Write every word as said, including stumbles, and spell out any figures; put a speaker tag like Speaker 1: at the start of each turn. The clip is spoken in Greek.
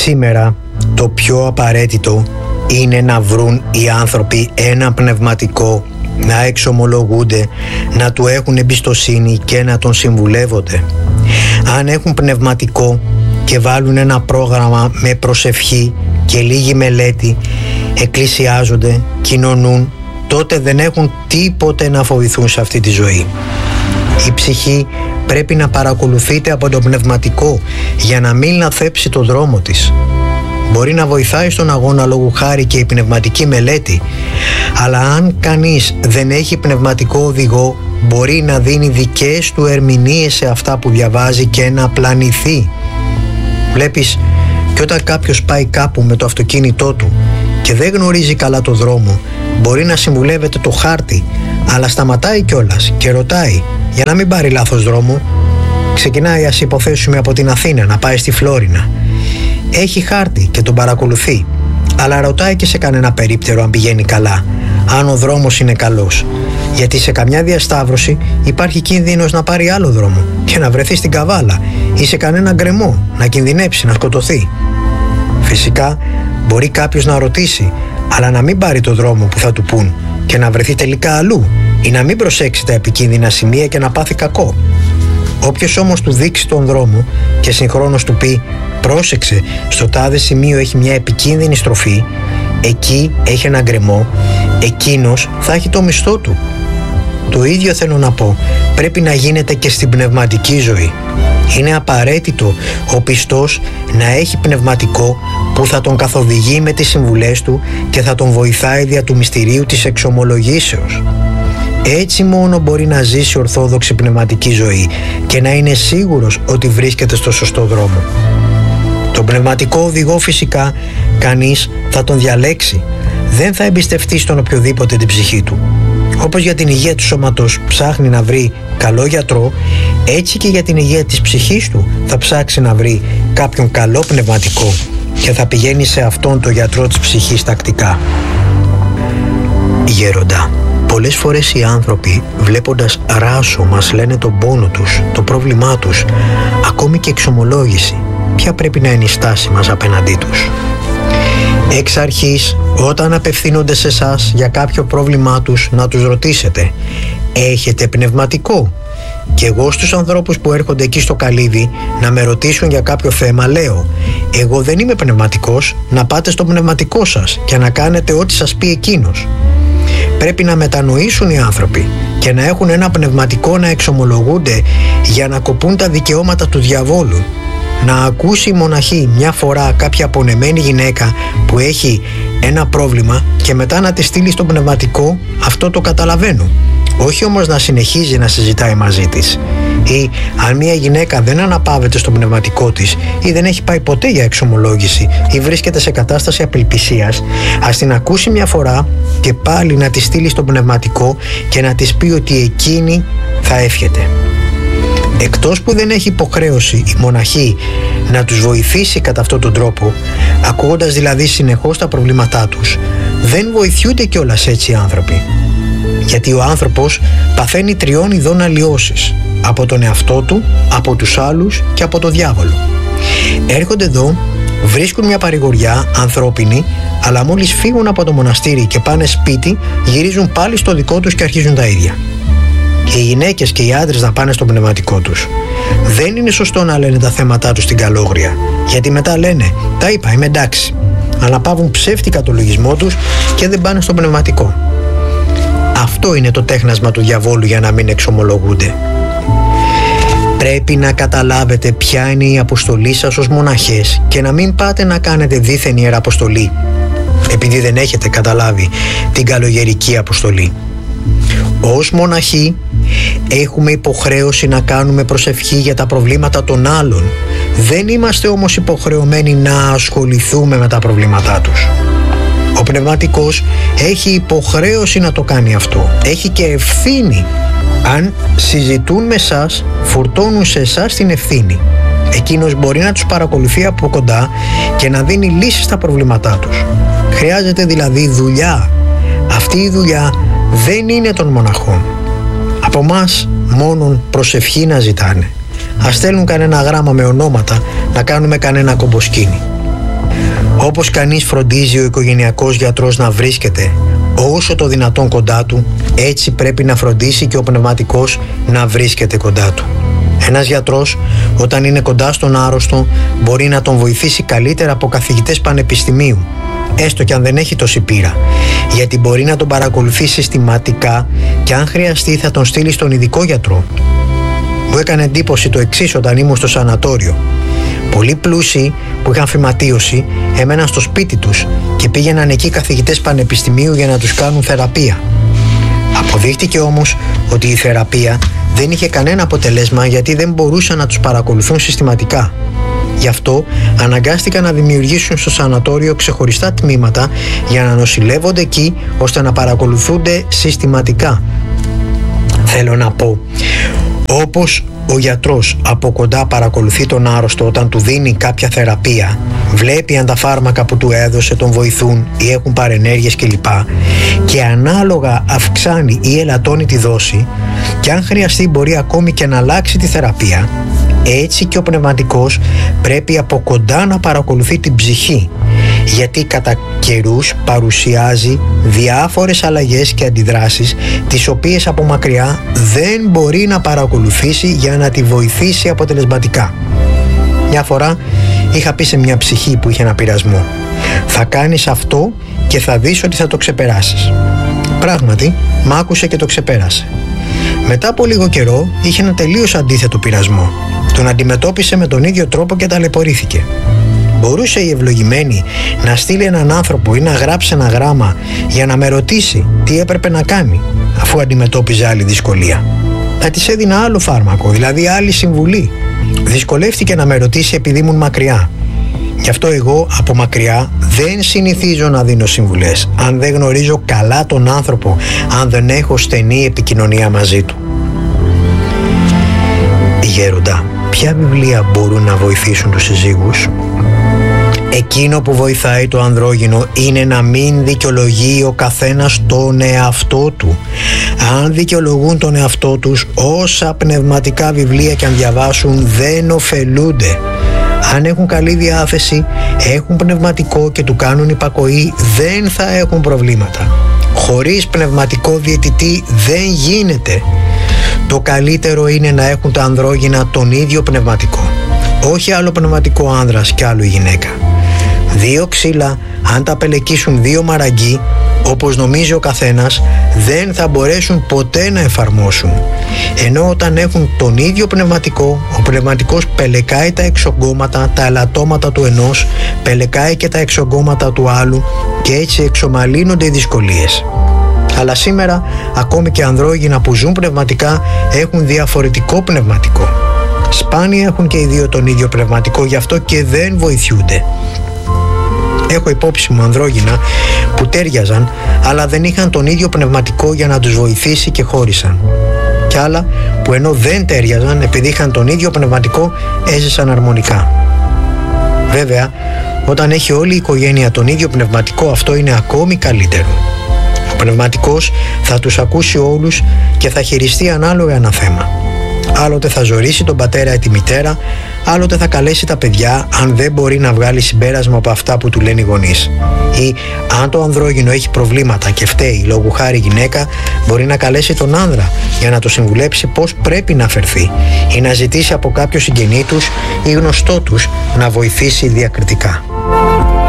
Speaker 1: Σήμερα το πιο απαραίτητο είναι να βρουν οι άνθρωποι ένα πνευματικό, να εξομολογούνται, να του έχουν εμπιστοσύνη και να τον συμβουλεύονται. Αν έχουν πνευματικό και βάλουν ένα πρόγραμμα με προσευχή και λίγη μελέτη, εκκλησιάζονται, κοινωνούν, τότε δεν έχουν τίποτε να φοβηθούν σε αυτή τη ζωή. Η ψυχή πρέπει να παρακολουθείται από το πνευματικό για να μην λαθέψει το δρόμο της. Μπορεί να βοηθάει στον αγώνα λόγου χάρη και η πνευματική μελέτη, αλλά αν κανείς δεν έχει πνευματικό οδηγό, μπορεί να δίνει δικές του ερμηνείες σε αυτά που διαβάζει και να πλανηθεί. Βλέπεις, και όταν κάποιος πάει κάπου με το αυτοκίνητό του και δεν γνωρίζει καλά το δρόμο, μπορεί να συμβουλεύεται το χάρτη, αλλά σταματάει κιόλας και ρωτάει για να μην πάρει λάθος δρόμο. Ξεκινάει, ας υποθέσουμε, από την Αθήνα να πάει στη Φλόρινα. Έχει χάρτη και τον παρακολουθεί, αλλά ρωτάει και σε κανένα περίπτερο αν πηγαίνει καλά, αν ο δρόμος είναι καλός, γιατί σε καμιά διασταύρωση υπάρχει κίνδυνος να πάρει άλλο δρόμο και να βρεθεί στην καβάλα ή σε κανένα γκρεμό, να κινδυνέψει, να σκοτωθεί. Φυσικά μπορεί κάποιος να ρωτήσει, αλλά να μην πάρει το δρόμο που θα του πούν και να βρεθεί τελικά αλλού, ή να μην προσέξει τα επικίνδυνα σημεία και να πάθει κακό. Όποιος όμως του δείξει τον δρόμο και συγχρόνως του πει «πρόσεξε, στο τάδε σημείο έχει μια επικίνδυνη στροφή, εκεί έχει ένα γκρεμό», εκείνος θα έχει το μισθό του. Το ίδιο θέλω να πω, πρέπει να γίνεται και στην πνευματική ζωή. Είναι απαραίτητο ο πιστός να έχει πνευματικό που θα τον καθοδηγεί με τις συμβουλές του και θα τον βοηθάει δια του μυστηρίου της εξομολογήσεως. Έτσι μόνο μπορεί να ζήσει ορθόδοξη πνευματική ζωή και να είναι σίγουρος ότι βρίσκεται στο σωστό δρόμο. Τον πνευματικό οδηγό φυσικά κανείς θα τον διαλέξει. Δεν θα εμπιστευτεί στον οποιοδήποτε την ψυχή του. Όπως για την υγεία του σώματος ψάχνει να βρει καλό γιατρό, έτσι και για την υγεία της ψυχής του θα ψάξει να βρει κάποιον καλό πνευματικό και θα πηγαίνει σε αυτόν τον γιατρό της ψυχής τακτικά. Γέροντα, πολλές φορές οι άνθρωποι, βλέποντας ράσο, μας λένε τον πόνο τους, το πρόβλημά τους, ακόμη και εξομολόγηση. Ποια πρέπει να είναι η στάση μας απέναντί τους? Εξ αρχής, όταν απευθύνονται σε εσάς για κάποιο πρόβλημά τους, να τους ρωτήσετε «έχετε πνευματικό?» Και εγώ στους ανθρώπους που έρχονται εκεί στο καλύβι να με ρωτήσουν για κάποιο θέμα λέω «εγώ δεν είμαι πνευματικός, να πάτε στο πνευματικό σας και να κάνετε ό,τι σας πει εκείνος». Πρέπει να μετανοήσουν οι άνθρωποι και να έχουν ένα πνευματικό να εξομολογούνται για να κοπούν τα δικαιώματα του διαβόλου. Να ακούσει η μοναχή μια φορά κάποια απονεμένη γυναίκα που έχει ένα πρόβλημα και μετά να τη στείλει στο πνευματικό, αυτό το καταλαβαίνω. Όχι όμως να συνεχίζει να συζητάει μαζί της. Ή αν μια γυναίκα δεν αναπαύεται στο πνευματικό της ή δεν έχει πάει ποτέ για εξομολόγηση ή βρίσκεται σε κατάσταση απελπισίας, ας την ακούσει μια φορά και πάλι να τη στείλει στο πνευματικό και να της πει ότι εκείνη θα εύχεται. Εκτός που δεν έχει υποχρέωση η μοναχή να τους βοηθήσει κατά αυτόν τον τρόπο, ακούγοντας δηλαδή συνεχώς τα προβλήματά τους, δεν βοηθιούνται κιόλας έτσι οι άνθρωποι. Γιατί ο άνθρωπος παθαίνει τριών ειδών αλλοιώσεις: από τον εαυτό του, από τους άλλους και από τον διάβολο. Έρχονται εδώ, βρίσκουν μια παρηγοριά ανθρώπινη, αλλά μόλις φύγουν από το μοναστήρι και πάνε σπίτι, γυρίζουν πάλι στο δικό τους και αρχίζουν τα ίδια. Και οι γυναίκες και οι άντρες να πάνε στο πνευματικό τους. Δεν είναι σωστό να λένε τα θέματά τους στην καλόγρια, γιατί μετά λένε «τα είπα, είμαι εντάξει». Αναπαύουν ψεύτικα το λογισμό τους και δεν πάνε στο πνευματικό. Αυτό είναι το τέχνασμα του διαβόλου για να μην εξομολογούνται. Πρέπει να καταλάβετε ποια είναι η αποστολή σας ως μοναχές και να μην πάτε να κάνετε δίθεν ιεραποστολή, επειδή δεν έχετε καταλάβει την καλογερική αποστολή. Ως μοναχοί έχουμε υποχρέωση να κάνουμε προσευχή για τα προβλήματα των άλλων. Δεν είμαστε όμως υποχρεωμένοι να ασχοληθούμε με τα προβλήματά τους. Ο πνευματικός έχει υποχρέωση να το κάνει αυτό. Έχει και ευθύνη. Αν συζητούν με εσάς, φορτώνουν σε εσάς την ευθύνη. Εκείνος μπορεί να τους παρακολουθεί από κοντά και να δίνει λύσεις στα προβλήματά τους. Χρειάζεται δηλαδή δουλειά. Αυτή η δουλειά δεν είναι των μοναχών. Από μας μόνον προσευχή να ζητάνε. Ας στέλνουν κανένα γράμμα με ονόματα, να κάνουμε κανένα κομποσκίνι. Όπως κανείς φροντίζει ο οικογενειακός γιατρός να βρίσκεται όσο το δυνατόν κοντά του, έτσι πρέπει να φροντίσει και ο πνευματικός να βρίσκεται κοντά του. Ένας γιατρός, όταν είναι κοντά στον άρρωστο, μπορεί να τον βοηθήσει καλύτερα από καθηγητές πανεπιστημίου, έστω και αν δεν έχει τόση πείρα, γιατί μπορεί να τον παρακολουθεί συστηματικά και αν χρειαστεί θα τον στείλει στον ειδικό γιατρό. Μου έκανε εντύπωση το εξής όταν ήμουν στο σανατόριο. Πολλοί πλούσιοι που είχαν φυματίωση έμεναν στο σπίτι τους και πήγαιναν εκεί καθηγητές πανεπιστημίου για να τους κάνουν θεραπεία. Αποδείχτηκε όμως ότι η θεραπεία δεν είχε κανένα αποτελέσμα, γιατί δεν μπορούσαν να τους παρακολουθούν συστηματικά. Γι' αυτό αναγκάστηκαν να δημιουργήσουν στο σανατόριο ξεχωριστά τμήματα για να νοσηλεύονται εκεί, ώστε να παρακολουθούνται συστηματικά. Θέλω να πω, όπως ο γιατρός από κοντά παρακολουθεί τον άρρωστο όταν του δίνει κάποια θεραπεία, βλέπει αν τα φάρμακα που του έδωσε τον βοηθούν ή έχουν παρενέργειες κλπ, και ανάλογα αυξάνει ή ελαττώνει τη δόση, και αν χρειαστεί μπορεί ακόμη και να αλλάξει τη θεραπεία, έτσι και ο πνευματικός πρέπει από κοντά να παρακολουθεί την ψυχή, γιατί κατά καιρούς παρουσιάζει διάφορες αλλαγές και αντιδράσεις, τις οποίες από μακριά δεν μπορεί να παρακολουθήσει για να τη βοηθήσει αποτελεσματικά. Μια φορά είχα πει σε μια ψυχή που είχε ένα πειρασμό: θα κάνεις αυτό και θα δεις ότι θα το ξεπεράσεις. Πράγματι, μ' άκουσε και το ξεπέρασε. Μετά από λίγο καιρό είχε ένα τελείως αντίθετο πειρασμό. Τον αντιμετώπισε με τον ίδιο τρόπο και ταλαιπωρήθηκε. Μπορούσε η ευλογημένη να στείλει έναν άνθρωπο ή να γράψει ένα γράμμα για να με ρωτήσει τι έπρεπε να κάνει, αφού αντιμετώπιζε άλλη δυσκολία. Θα της έδινα άλλο φάρμακο, δηλαδή άλλη συμβουλή. Δυσκολεύτηκε να με ρωτήσει επειδή ήμουν μακριά. Γι' αυτό εγώ από μακριά δεν συνηθίζω να δίνω συμβουλές αν δεν γνωρίζω καλά τον άνθρωπο, αν δεν έχω στενή επικοινωνία μαζί του. Γέροντα, ποια βιβλία μπορούν να βοηθήσουν τους συζύγους? Εκείνο που βοηθάει το ανδρόγυνο είναι να μην δικαιολογεί ο καθένας τον εαυτό του. Αν δικαιολογούν τον εαυτό τους, όσα πνευματικά βιβλία και αν διαβάσουν δεν ωφελούνται. Αν έχουν καλή διάθεση, έχουν πνευματικό και του κάνουν υπακοή, δεν θα έχουν προβλήματα. Χωρίς πνευματικό διαιτητή δεν γίνεται. Το καλύτερο είναι να έχουν τα ανδρόγυνα τον ίδιο πνευματικό. Όχι άλλο πνευματικό άνδρας και άλλο η γυναίκα. Δύο ξύλα, αν τα πελεκίσουν δύο μαραγκοί, όπως νομίζει ο καθένας, δεν θα μπορέσουν ποτέ να εφαρμόσουν. Ενώ όταν έχουν τον ίδιο πνευματικό, ο πνευματικός πελεκάει τα εξογκώματα, τα ελαττώματα του ενός, πελεκάει και τα εξογκώματα του άλλου, και έτσι εξομαλύνονται οι δυσκολίες. Αλλά σήμερα ακόμη και ανδρόγυνα που ζουν πνευματικά έχουν διαφορετικό πνευματικό. Σπάνια έχουν και οι δύο τον ίδιο πνευματικό, γι' αυτό και δεν βοηθιούνται. Έχω υπόψη μου ανδρόγυνα που τέριαζαν, αλλά δεν είχαν τον ίδιο πνευματικό για να τους βοηθήσει και χώρισαν. Κι άλλα που ενώ δεν τέριαζαν, επειδή είχαν τον ίδιο πνευματικό, έζησαν αρμονικά. Βέβαια, όταν έχει όλη η οικογένεια τον ίδιο πνευματικό, αυτό είναι ακόμη καλύτερο. Ο πνευματικός θα τους ακούσει όλους και θα χειριστεί ανάλογα ένα θέμα. Άλλοτε θα ζωρίσει τον πατέρα ή τη μητέρα, άλλοτε θα καλέσει τα παιδιά αν δεν μπορεί να βγάλει συμπέρασμα από αυτά που του λένε οι γονείς. Ή αν το ανδρόγυνο έχει προβλήματα και φταίει λόγου χάρη γυναίκα, μπορεί να καλέσει τον άνδρα για να το συμβουλέψει πώς πρέπει να φερθεί, ή να ζητήσει από κάποιο συγγενή τους ή γνωστό τους να βοηθήσει διακριτικά.